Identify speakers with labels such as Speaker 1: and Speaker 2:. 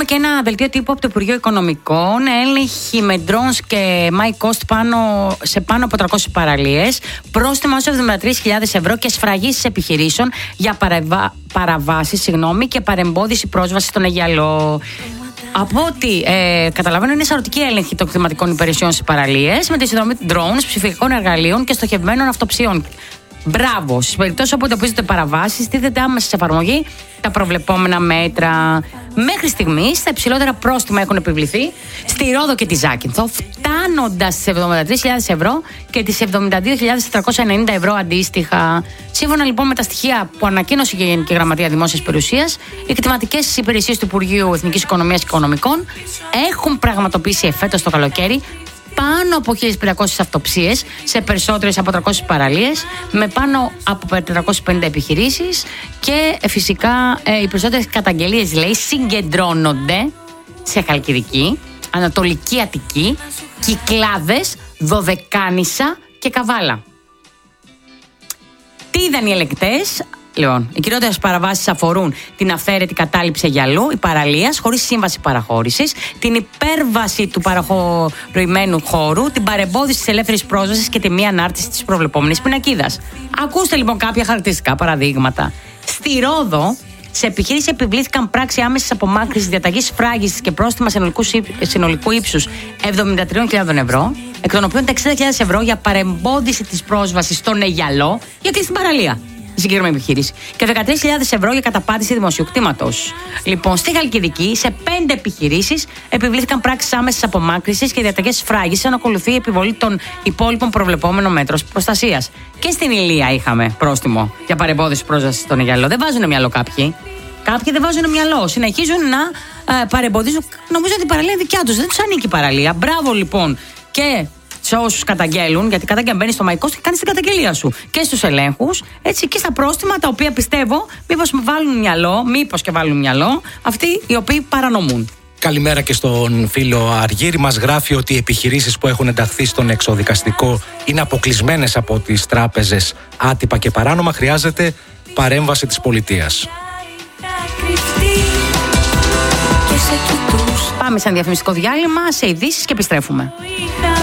Speaker 1: και ένα δελτίο τύπου από το Υπουργείο Οικονομικών. Έλεγχοι με drones και my cost σε πάνω από 300 παραλίες. Πρόστιμα ως 73.000 ευρώ και σφραγίσεις επιχειρήσεων για παραβάσεις και παρεμπόδιση πρόσβαση στον Αιγιαλό. Από ό,τι καταλαβαίνω, είναι σαρωτική έλεγχη των κλιματικών υπηρεσιών στις παραλίες με τη συνδρομή drones, ψηφιακών εργαλείων και στοχευμένων αυτοψιών. Μπράβο! Στις περιπτώσεις όπου εντοπίζονται παραβάσεις, τίθεται άμεσα σε εφαρμογή τα προβλεπόμενα μέτρα. Μέχρι στιγμής, τα υψηλότερα πρόστιμα έχουν επιβληθεί στη Ρόδο και τη Ζάκυνθο, φτάνοντας στις 73.000 ευρώ και τις 72.490 ευρώ αντίστοιχα. Σύμφωνα λοιπόν με τα στοιχεία που ανακοίνωσε η Γενική Γραμματεία Δημόσιας Περιουσίας, οι κτηματικές υπηρεσίες του Υπουργείου Εθνικής Οικονομίας και Οικονομικών έχουν πραγματοποιήσει εφέτος το καλοκαίρι πάνω από 1.500 αυτοψίες σε περισσότερες από 300 παραλίες, με πάνω από 450 επιχειρήσεις και φυσικά οι περισσότερες καταγγελίες, λέει, συγκεντρώνονται σε Χαλκιδική, Ανατολική Αττική, Κυκλάδες, Δωδεκάνησα και Καβάλα. Τι είδαν οι ελεγκτές? Λοιπόν, οι κυριότερες παραβάσεις αφορούν την αυθαίρετη κατάληψη Αιγιαλού ή παραλίας χωρίς σύμβαση παραχώρησης, την υπέρβαση του παραχωρημένου χώρου, την παρεμπόδιση της ελεύθερης πρόσβασης και τη μη ανάρτηση της προβλεπόμενης πινακίδας. Ακούστε λοιπόν κάποια χαρακτηριστικά παραδείγματα. Στη Ρόδο, σε επιχείρηση επιβλήθηκαν πράξη άμεσης απομάκρυνσης, διαταγής φράγισης και πρόστιμα συνολικού ύψους 73.000 ευρώ, εκ των οποίων τα 60.000 ευρώ για παρεμπόδιση της πρόσβασης στον Αιγιαλό, γιατί στην παραλία. Συγκεκριμένη επιχείρηση. Και 13.000 ευρώ για καταπάτηση δημοσίου κτήματος. Λοιπόν, στη Χαλκιδική, σε 5 επιχειρήσεις επιβλήθηκαν πράξεις άμεσης απομάκρυνσης και διαταγές φράγισης, αν ακολουθεί η επιβολή των υπόλοιπων προβλεπόμενων μέτρων προστασίας. Και στην Ηλία είχαμε πρόστιμο για παρεμπόδιση πρόσβασης στον Αιγιαλό. Δεν βάζουν μυαλό κάποιοι. Κάποιοι δεν βάζουν μυαλό. Συνεχίζουν να παρεμποδίζουν. Νομίζω ότι η παραλία είναι δικιά τους. Δεν τους ανήκει η παραλία. Μπράβο λοιπόν και σε όσους καταγγέλουν, γιατί κατάγγελ μπαίνει στο MyCost και κάνεις την καταγγελία σου. Και στους ελέγχους, έτσι, και στα πρόστιμα, τα οποία πιστεύω μήπως και βάλουν μυαλό, αυτοί οι οποίοι παρανομούν.
Speaker 2: Καλημέρα και στον φίλο Αργύρη. Μας γράφει ότι οι επιχειρήσεις που έχουν ενταχθεί στον εξοδικαστικό είναι αποκλεισμένες από τις τράπεζες άτυπα και παράνομα. Χρειάζεται παρέμβαση της πολιτείας.
Speaker 1: Πάμε σε ένα διαφημιστικό διάλειμμα, σε ειδήσεις και επιστρέφουμε.